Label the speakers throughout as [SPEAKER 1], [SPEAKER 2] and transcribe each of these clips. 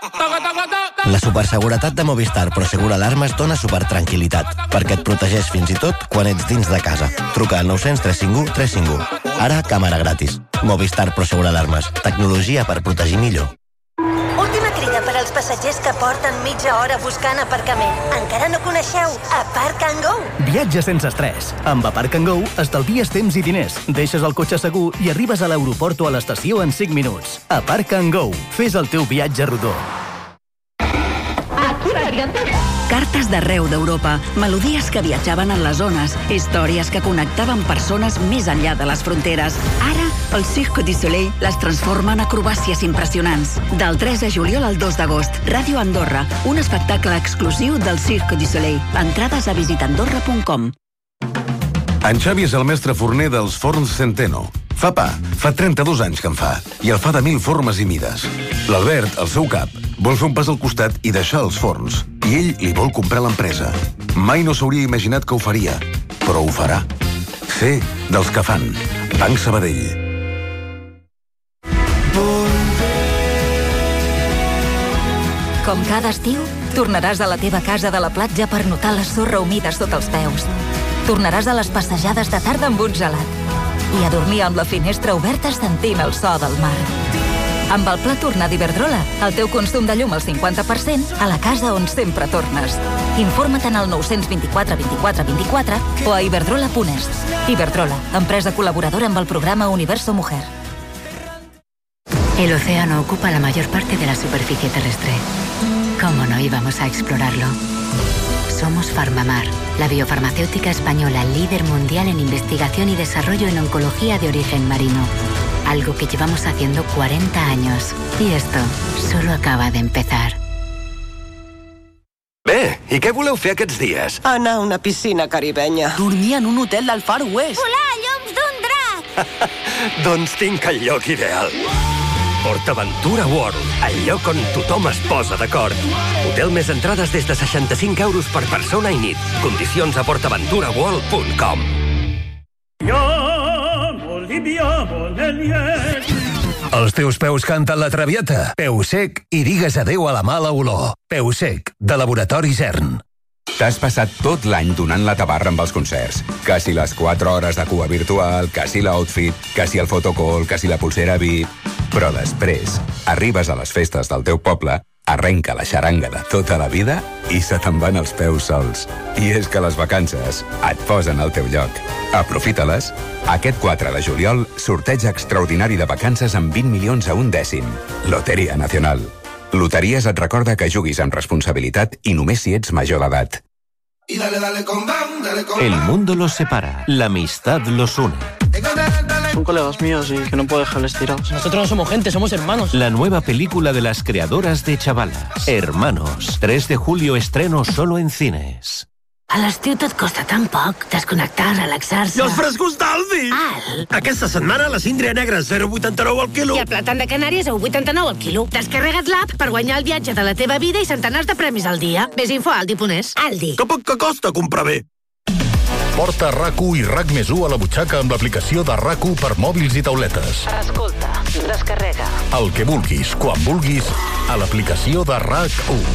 [SPEAKER 1] La superseguretat de Movistar Prosegur Alarmes dona supertranquil·litat, perquè et protegeix fins i tot quan ets dins de casa. Truca al 900 351 351. Ara, càmera gratis. Movistar Prosegur Alarmes. Tecnologia per protegir millor.
[SPEAKER 2] Última crida per als passatgers que porten mitja hora buscant aparcament. Encara no coneixeu Aparc and Go?
[SPEAKER 3] Viatge sense estrès. Amb Aparc and Go estalvies temps i diners, deixes el cotxe segur i arribes a l'aeroport o a l'estació en 5 minuts. Aparc and Go. Fes el teu viatge rodó.
[SPEAKER 4] Cartes d'arreu d'Europa, melodies que viatjaven en les zones, històries que connectaven persones més enllà de les fronteres. Ara, el Cirque du Soleil les transforma en acrobàcies impressionants. Del 3 de juliol al 2 d'agost, Ràdio Andorra, un espectacle exclusiu del Cirque du Soleil. Entrades a visitandorra.com.
[SPEAKER 5] En Xavi és el mestre forner dels forns Centeno. Fa pa, fa 32 anys que en fa, i el fa de 1000 formes i mides. L'Albert, el seu cap, vol fer un pas al costat i deixar els forns, i ell li vol comprar l'empresa. Mai no s'hauria imaginat que ho faria, però ho farà. Ser dels que fan. Banc Sabadell.
[SPEAKER 6] Com cada estiu, tornaràs a la teva casa de la platja per notar la sorra humida sota els peus. Tornaràs a les passejades de tarda amb un gelat i a dormir amb la finestra oberta sentint el so del mar. Amb el pla tornar d'Iberdrola, el teu consum de llum al 50% a la casa on sempre tornes. Informa't en el 924 24 24 o a iberdrola.es. Iberdrola, empresa colaboradora amb el programa Universo Mujer.
[SPEAKER 7] El océano ocupa la mayor parte de la superficie terrestre. ¿Cómo no íbamos a explorarlo? Somos Farmamar, la biofarmacéutica española líder mundial en investigación y desarrollo en oncología de origen marino. Algo que llevamos haciendo 40 años. Y esto solo acaba de empezar.
[SPEAKER 8] Bé, i què voleu fer aquests dies?
[SPEAKER 9] Anar a una piscina caribenya.
[SPEAKER 10] Dormir en un hotel del Far West.
[SPEAKER 11] Volar lloms d'un drac.
[SPEAKER 8] Doncs tinc el lloc ideal. PortAventura World, el lloc on tothom es posa d'acord. Hotel més entrades des de 65 euros per persona i nit. Condicions a portaventuraworld.com.
[SPEAKER 12] Els teus peus canten la traviata. Peu sec i digues adeu a la mala olor. Peu sec, de Laboratori Zern.
[SPEAKER 13] T'has passat tot l'any donant la tabarra amb els concerts. Que si les 4 hores de cua virtual, que si l'outfit, que si el fotocall, que si la pulsera VIP... Però després, arribes a les festes del teu poble, arrenca la xaranga de tota la vida i se te'n van els peus sols. I és que les vacances et posen al teu lloc. Aprofita-les. Aquest 4 de juliol, sorteig extraordinari de vacances amb 20 milions a un dècim. Loteria Nacional. Loteries et recorda que juguis amb responsabilitat i només si ets major d'edat.
[SPEAKER 14] El mundo los separa, la amistad los une.
[SPEAKER 15] Son colegas míos y que no puedo dejarles tirados.
[SPEAKER 16] Nosotros no somos gente, somos hermanos.
[SPEAKER 14] La nueva película de las creadoras de Chavalas. Hermanos. 3 de julio estreno solo en cines.
[SPEAKER 7] A l'estiu tot costa tan poc. Desconnectar, relaxar-se...
[SPEAKER 8] I els frescos d'Aldi! Aquesta setmana la síndria negra 0,89 al quilo.
[SPEAKER 17] I el plàtan de Canàries a 1,89 al quilo. Descarrega't l'app per guanyar el viatge de la teva vida i centenars de premis al dia. Més info a aldi.es. Aldi.
[SPEAKER 8] Que poc que costa comprar bé.
[SPEAKER 18] Porta RAC1 i RAC+1 a la butxaca amb l'aplicació de RAC1 per mòbils i tauletes.
[SPEAKER 17] Escolta, descarrega.
[SPEAKER 18] El que vulguis, quan vulguis, a l'aplicació de RAC1.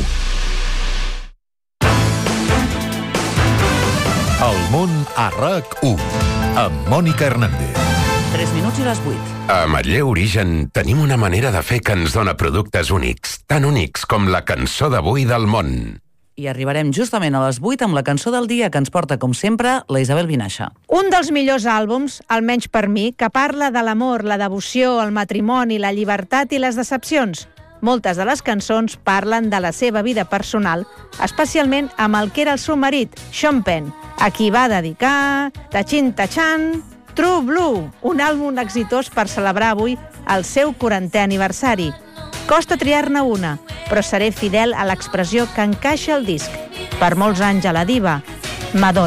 [SPEAKER 18] El món a RAC1, amb Mònica Hernández.
[SPEAKER 19] 3 minuts i les 8.
[SPEAKER 20] A Manlleu Origen tenim una manera de fer que ens dona productes únics, tan únics com la cançó d'avui del món.
[SPEAKER 19] I arribarem justament a les 8 amb la cançó del dia que ens porta, com sempre, la Isabel Vinaixa.
[SPEAKER 21] Un dels millors àlbums, almenys per mi, que parla de l'amor, la devoció, el matrimoni, la llibertat i les decepcions. Moltes de les cançons parlen de la seva vida personal, especialment amb el que era el seu marit, Sean Penn, a qui va dedicar Tachin Tachan, True Blue, un àlbum exitós per celebrar avui el seu 40è aniversari. Costa triar-ne una, però seré fidel a l'expressió que encaixa el disc. Per molts anys a la diva, Madonna.